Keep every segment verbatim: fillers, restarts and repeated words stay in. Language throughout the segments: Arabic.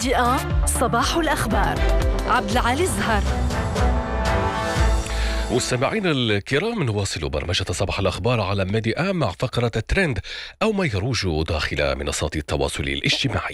ميديا آن صباح الأخبار. عبد العالي الزهر. مستمعينا الكرام، نواصل برمجة صباح الأخبار على ميديا آن مع فقرة الترند أو ما يروج داخل منصات التواصل الاجتماعي.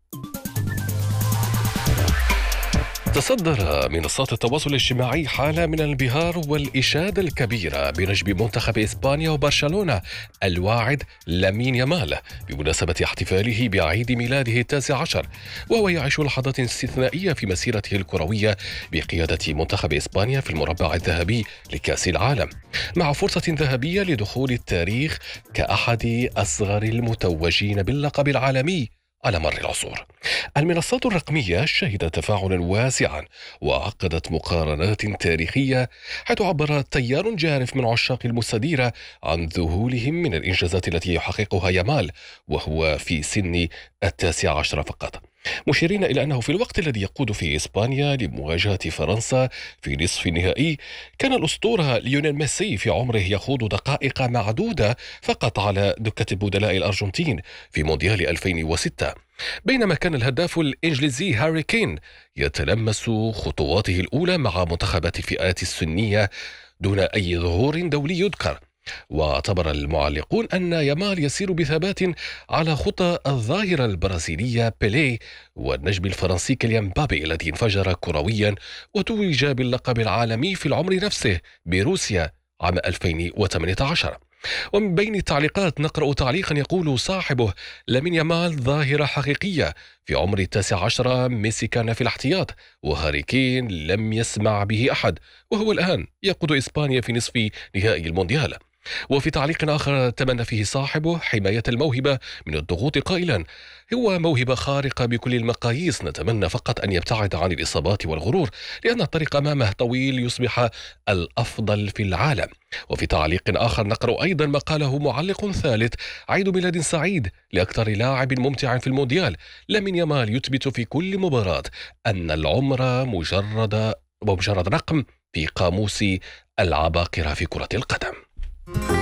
تصدر منصات التواصل الاجتماعي حالة من الانبهار والإشادة الكبيرة بنجم منتخب إسبانيا وبرشلونة الواعد لامين يامال بمناسبة احتفاله بعيد ميلاده التاسع عشر، وهو يعيش لحظات استثنائية في مسيرته الكروية بقيادة منتخب إسبانيا في المربع الذهبي لكأس العالم، مع فرصة ذهبية لدخول التاريخ كأحد أصغر المتوجين باللقب العالمي على مر العصور. المنصات الرقمية شهدت تفاعلا واسعا وعقدت مقارنات تاريخية، حيث عبر تيار جارف من عشاق المستديرة عن ذهولهم من الإنجازات التي يحققها يامال وهو في سن التاسع عشر فقط، مشيرين إلى أنه في الوقت الذي يقود فيه إسبانيا لمواجهة فرنسا في نصف النهائي، كان الأسطورة ليونيل ميسي في عمره يخوض دقائق معدودة فقط على دكة البدلاء الأرجنتين في مونديال ألفين وستة، بينما كان الهداف الإنجليزي هاري كين يتلمس خطواته الأولى مع منتخبات الفئات السنية دون أي ظهور دولي يذكر. واعتبر المعلقون أن يامال يسير بثبات على خطى الظاهرة البرازيلية بيليه والنجم الفرنسي كيليان مبابي الذي انفجر كرويا وتوج باللقب العالمي في العمر نفسه بروسيا عام ألفين وثمانية عشر. ومن بين التعليقات نقرأ تعليقا يقول صاحبه: لامين يامال ظاهرة حقيقية، في عمر التاسع عشر ميسي كان في الاحتياط وهاري كين لم يسمع به أحد، وهو الآن يقود إسبانيا في نصف نهائي المونديال. وفي تعليق آخر تمنى فيه صاحبه حماية الموهبة من الضغوط قائلا: هو موهبة خارقة بكل المقاييس، نتمنى فقط أن يبتعد عن الإصابات والغرور، لأن الطريق أمامه طويل يصبح الأفضل في العالم. وفي تعليق آخر نقرأ أيضا ما قاله معلق ثالث: عيد ميلاد سعيد لأكثر لاعب ممتع في المونديال، لامين يامال يثبت في كل مباراة أن العمر مجرد مجرد رقم في قاموس العباقرة في كرة القدم.